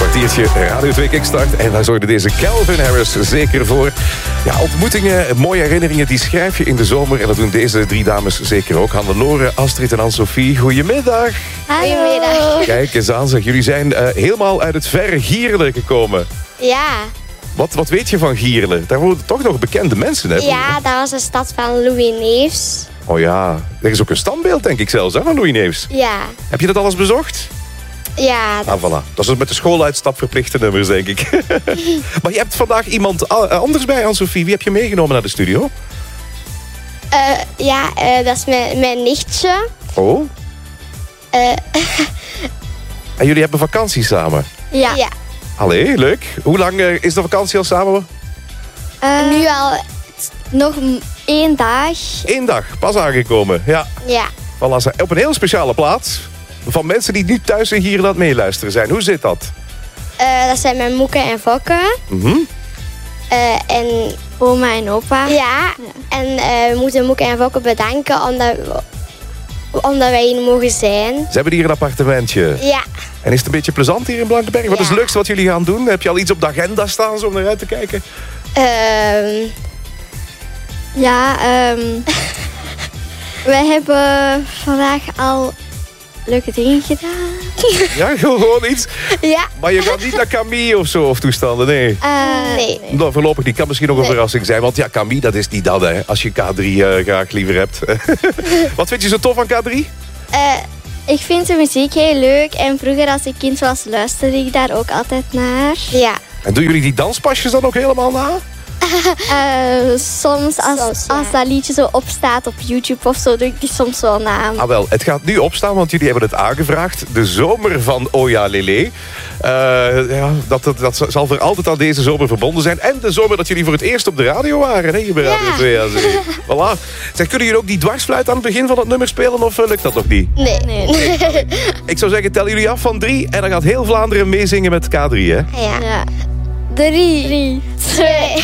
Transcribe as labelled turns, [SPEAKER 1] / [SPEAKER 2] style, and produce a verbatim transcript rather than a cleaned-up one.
[SPEAKER 1] kwartiertje Radio twee Kickstart. En daar zorgde deze Calvin Harris zeker voor. Ja, ontmoetingen, mooie herinneringen, die schrijf je in de zomer. En dat doen deze drie dames zeker ook. Hannelore, Astrid en Anne-Sophie. Goedemiddag.
[SPEAKER 2] Goedemiddag.
[SPEAKER 1] Kijk eens aan, zeg. Jullie zijn uh, helemaal uit het verre Gierle gekomen.
[SPEAKER 2] Ja.
[SPEAKER 1] Wat, wat weet je van Gierle? Daar wonen toch nog bekende mensen, hè?
[SPEAKER 2] Ja, dat was de stad van Louis Neefs.
[SPEAKER 1] Oh ja, er is ook een standbeeld, denk ik zelfs, hè, van Louis Neefs.
[SPEAKER 2] Ja.
[SPEAKER 1] Heb je dat alles bezocht?
[SPEAKER 2] Ja.
[SPEAKER 1] Ah, voilà. Dat is met de schooluitstap verplichte nummers, denk ik. Maar je hebt vandaag iemand anders bij, Anne-Sophie. Wie heb je meegenomen naar de studio?
[SPEAKER 2] Uh, ja, uh, dat is mijn, mijn nichtje.
[SPEAKER 1] Oh.
[SPEAKER 2] Uh.
[SPEAKER 1] En jullie hebben vakantie samen?
[SPEAKER 2] Ja. ja.
[SPEAKER 1] Allee, leuk. Hoe lang uh, is de vakantie al samen?
[SPEAKER 2] Uh, nu al
[SPEAKER 3] nog één dag.
[SPEAKER 1] Eén dag, pas aangekomen. Ja.
[SPEAKER 2] Ja.
[SPEAKER 1] Voilà, op een heel speciale plaats. Van mensen die nu thuis in Gierle aan het meeluisteren zijn. Hoe zit dat?
[SPEAKER 2] Uh, dat zijn mijn moeke en fokken.
[SPEAKER 1] Mm-hmm.
[SPEAKER 2] uh, en
[SPEAKER 3] oma en opa.
[SPEAKER 2] Ja, ja. En uh, we moeten moeke en fokken bedanken omdat, omdat wij hier mogen zijn.
[SPEAKER 1] Ze hebben hier een appartementje.
[SPEAKER 2] Ja.
[SPEAKER 1] En is het een beetje plezant hier in Blankenberg? Wat
[SPEAKER 2] ja.
[SPEAKER 1] is het leukste wat jullie gaan doen? Heb je al iets op de agenda staan zo om naar uit te kijken?
[SPEAKER 2] Uh,
[SPEAKER 3] ja, um, wij hebben vandaag al leuke dingen gedaan.
[SPEAKER 1] Ja, gewoon iets?
[SPEAKER 2] Ja.
[SPEAKER 1] Maar je gaat niet naar Camille of zo, of toestanden, nee?
[SPEAKER 2] Uh, nee.
[SPEAKER 1] Nou, voorlopig niet. Kan misschien nog een
[SPEAKER 2] nee.
[SPEAKER 1] verrassing zijn. Want ja, Camille, dat is niet dat, hè. Als je K drie uh, graag liever hebt. Wat vind je zo tof aan K drie?
[SPEAKER 3] Uh, ik vind de muziek heel leuk. En vroeger als ik kind was, luisterde ik daar ook altijd naar.
[SPEAKER 2] Ja.
[SPEAKER 1] En doen jullie die danspasjes dan ook helemaal na?
[SPEAKER 3] Uh, soms als,
[SPEAKER 2] soms, ja.
[SPEAKER 3] als dat liedje zo opstaat op YouTube of zo, doe ik die soms wel na.
[SPEAKER 1] Ah wel, het gaat nu opstaan, want jullie hebben het aangevraagd. De zomer van Oja Lele. Uh, ja, dat, dat, dat zal voor altijd aan deze zomer verbonden zijn. En de zomer dat jullie voor het eerst op de radio waren. Hè, hier bij Radio twee. Ja, voilà. Zeg, kunnen jullie ook die dwarsfluit aan het begin van het nummer spelen of uh, lukt dat nog niet?
[SPEAKER 2] Nee. nee.
[SPEAKER 1] nee. Ik zou zeggen, tellen jullie af van drie en dan gaat heel Vlaanderen meezingen met K drie, hè?
[SPEAKER 2] Ja.
[SPEAKER 3] ja.
[SPEAKER 2] Drie, Drie twee,